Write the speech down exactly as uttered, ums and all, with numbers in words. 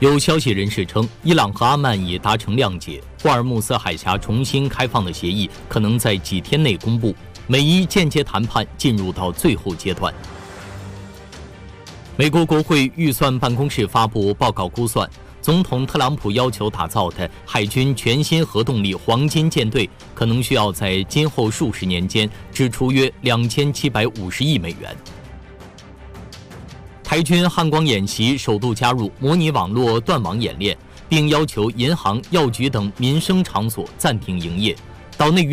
有消息人士称，伊朗和阿曼已达成谅解，霍尔木斯海峡重新开放的协议可能在几天内公布，美伊间接谈判进入到最后阶段。美国国会预算办公室发布报告估算，总统特朗普要求打造的海军全新核动力黄金舰队，可能需要在今后数十年间支出约两千七百五十亿美元。台军汉光演习首度加入模拟网络断网演练，并要求银行、药局等民生场所暂停营业。岛内